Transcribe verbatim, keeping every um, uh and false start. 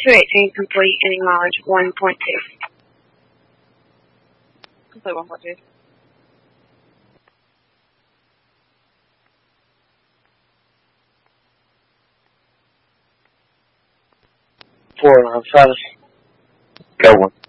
two eighteen complete, ending mileage one point two. Complete one point two. Four on five. Go one.